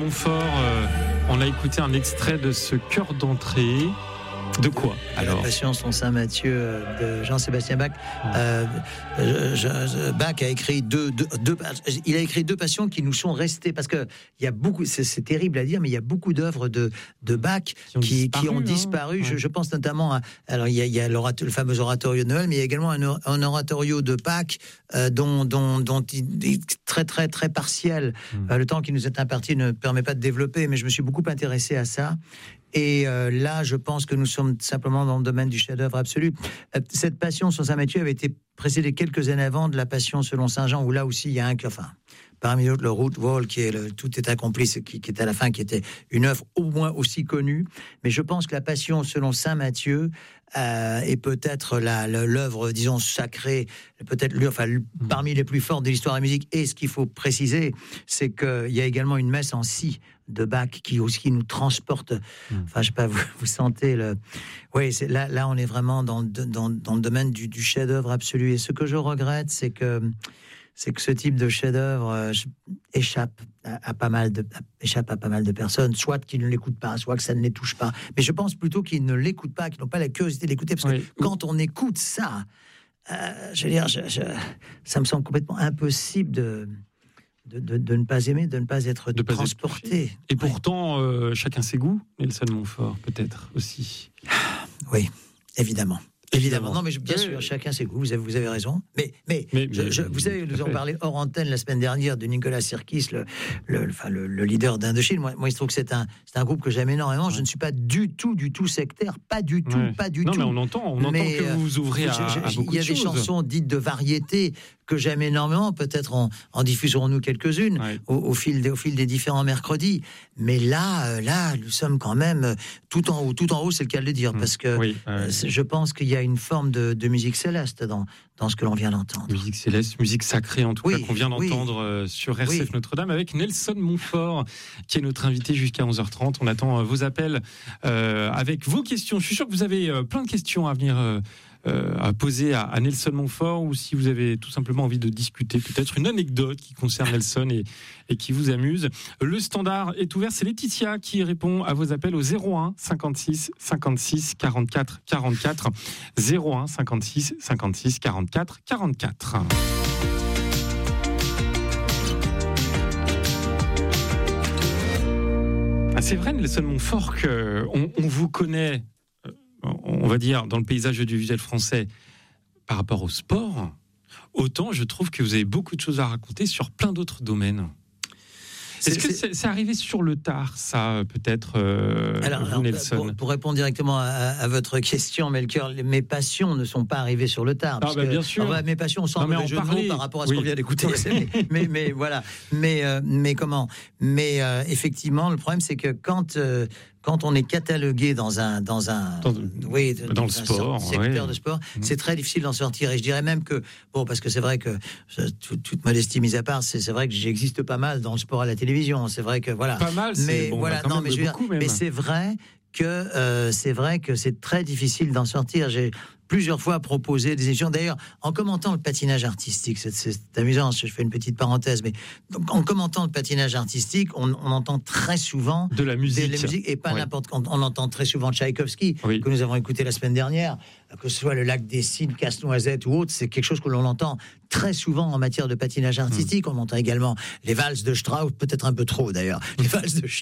Montfort, on a écouté un extrait de ce chœur d'entrée. De quoi alors? La Passion son Saint Matthieu de Jean-Sébastien Bach. Bach a écrit il a écrit deux passions qui nous sont restées parce que il y a beaucoup, c'est terrible à dire, mais il y a beaucoup d'œuvres de Bach qui ont disparu. Ouais. Je pense notamment à, alors il y a le fameux oratorio de Noël, mais il y a également un oratorio de Bach dont il est très très très partiel. Le temps qui nous est imparti ne permet pas de développer, mais je me suis beaucoup intéressé à ça. Et là, je pense que nous sommes simplement dans le domaine du chef-d'œuvre absolu. Cette Passion sur Saint Matthieu avait été précédée quelques années avant de la Passion selon Saint Jean, où là aussi il y a parmi d'autres, le Root Wall, qui est le Tout est accompli, qui est à la fin, qui était une œuvre au moins aussi connue. Mais je pense que la Passion selon Saint Matthieu est peut-être l'œuvre, disons, sacrée, peut-être parmi les plus fortes de l'histoire de la musique. Et ce qu'il faut préciser, c'est qu'il y a également une messe en si de Bach qui aussi nous transporte. Enfin, je sais pas, vous sentez le. Oui, là, on est vraiment dans le domaine du chef-d'œuvre absolu. Et ce que je regrette, c'est que ce type de chef-d'œuvre échappe à pas mal de personnes, soit qu'ils ne l'écoutent pas, soit que ça ne les touche pas. Mais je pense plutôt qu'ils ne l'écoutent pas, qu'ils n'ont pas la curiosité de l'écouter, parce que quand on écoute ça, je veux dire, ça me semble complètement impossible de ne pas aimer, de ne pas être transporté. Et pourtant, chacun ses goûts, Nelson Montfort, peut-être aussi. Oui, évidemment. Non, mais bien sûr, chacun ses goûts. Vous avez raison. Mais vous savez, nous avons parlé hors antenne la semaine dernière de Nicolas Sirkis, le leader d'Indochine. Moi, il se trouve que c'est un groupe que j'aime énormément. Je ne suis pas du tout sectaire, pas du tout. Non, mais on entend que vous ouvrez à beaucoup de choses. Il y a des chansons dites de variété que j'aime énormément. Peut-être en diffuserons-nous quelques-unes au fil des différents mercredis. Mais là, nous sommes quand même tout en haut, c'est le cas de le dire, parce que je pense qu'il y a une forme de musique céleste dans ce que l'on vient d'entendre. Musique céleste, musique sacrée en tout cas, qu'on vient d'entendre sur RCF Notre-Dame avec Nelson Montfort, qui est notre invité jusqu'à 11h30. On attend vos appels avec vos questions. Je suis sûr que vous avez plein de questions à venir à poser à Nelson Montfort, ou si vous avez tout simplement envie de discuter peut-être une anecdote qui concerne Nelson et qui vous amuse. Le standard est ouvert, c'est Laetitia qui répond à vos appels au 01 56 56 44 44 01 56 56 44 44. C'est vrai, Nelson Montfort, qu'on vous connaît, on va dire, dans le paysage audiovisuel français par rapport au sport, autant je trouve que vous avez beaucoup de choses à raconter sur plein d'autres domaines. Est-ce que c'est arrivé sur le tard, ça, peut-être, vous, Nelson? Pour répondre directement à votre question, Melchior, mes passions ne sont pas arrivées sur le tard. Bien sûr. Mes passions sont un jeu de mots par rapport à ce qu'on vient d'écouter. Mais voilà. Mais comment? Mais effectivement, le problème, c'est que quand on est catalogué dans le sport, secteur de sport, c'est très difficile d'en sortir. Et je dirais même que, parce que c'est vrai que, toute modestie mise à part, c'est vrai que j'existe pas mal dans le sport à la télévision. C'est vrai que, voilà. Pas mal, mais voilà, non, mais mais c'est vrai que c'est très difficile d'en sortir. J'ai plusieurs fois proposé des émissions. D'ailleurs, en commentant le patinage artistique, c'est amusant, je fais une petite parenthèse, mais en commentant le patinage artistique, on entend très souvent de la musique et pas n'importe quand. On entend très souvent Tchaïkovski, que nous avons écouté la semaine dernière, que ce soit le Lac des Cygnes, Casse-Noisette ou autre, c'est quelque chose que l'on entend très souvent en matière de patinage artistique. On entend également les valses de Strauss, peut-être un peu trop d'ailleurs, les valses de